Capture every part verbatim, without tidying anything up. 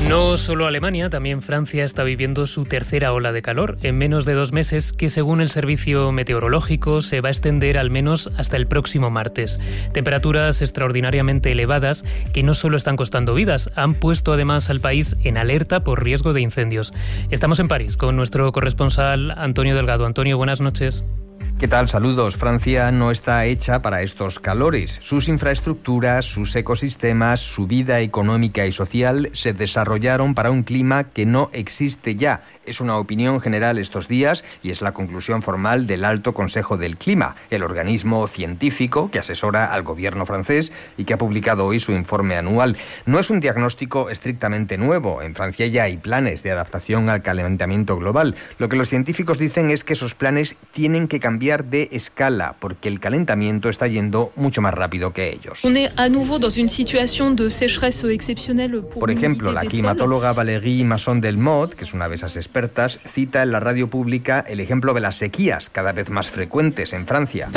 No solo Alemania, también Francia está viviendo su tercera ola de calor en menos de dos meses, que según el servicio meteorológico se va a extender al menos hasta el próximo martes. Temperaturas extraordinariamente elevadas que no solo están costando vidas, han puesto además al país en alerta por riesgo de incendios. Estamos en París con nuestro corresponsal Antonio Delgado. Antonio, buenas noches. ¿Qué tal? Saludos. Francia no está hecha para estos calores. Sus infraestructuras, sus ecosistemas, su vida económica y social se desarrollaron para un clima que no existe ya. Es una opinión general estos días y es la conclusión formal del Alto Consejo del Clima, el organismo científico que asesora al gobierno francés y que ha publicado hoy su informe anual. No es un diagnóstico estrictamente nuevo. En Francia ya hay planes de adaptación al calentamiento global. Lo que los científicos dicen es que esos planes tienen que cambiar de escala, porque el calentamiento está yendo mucho más rápido que ellos. Por ejemplo, la climatóloga Valérie Masson-Delmotte, que es una de esas expertas, cita en la radio pública el ejemplo de las sequías cada vez más frecuentes en Francia.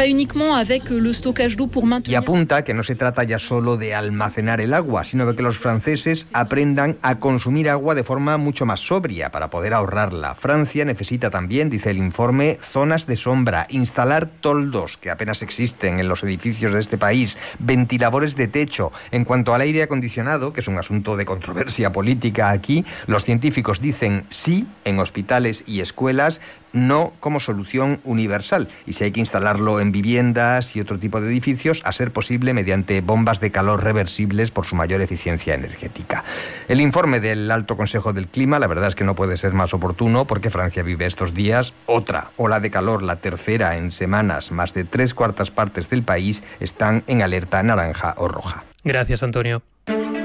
Y apunta que no se trata ya solo de almacenar el agua, sino de que los franceses aprendan a consumir agua de forma mucho más sobria para poder ahorrarla. Francia necesita también, dice el informe, zonas de sombra, instalar toldos, que apenas existen en los edificios de este país, ventiladores de techo. En cuanto al aire acondicionado, que es un asunto de controversia política aquí, los científicos dicen sí en hospitales y escuelas, no como solución universal. Y si hay que instalarlo en viviendas y otro tipo de edificios, a ser posible mediante bombas de calor reversibles por su mayor eficiencia energética. El informe del Alto Consejo del Clima, la verdad es que no puede ser más oportuno, porque Francia vive estos días otra ola de calor, la tercera en semanas. Más de tres cuartas partes del país están en alerta naranja o roja. Gracias, Antonio.